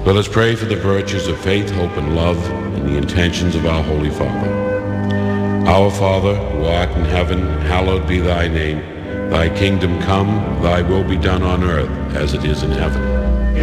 Let us pray for the virtues of faith, hope, and love, and the intentions of our Holy Father. Our Father, who art in heaven, hallowed be thy name. Thy kingdom come, thy will be done on earth as it is in heaven.